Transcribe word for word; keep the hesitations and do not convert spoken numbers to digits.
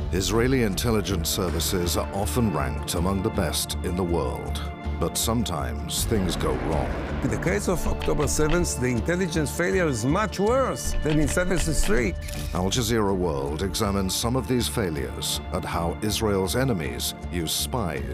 Israeli intelligence services are often ranked among the best in the world. But sometimes things go wrong. In the case of October seventh, the intelligence failure is much worse than in seventy-three. Al Jazeera World examines some of these failures and how Israel's enemies use spies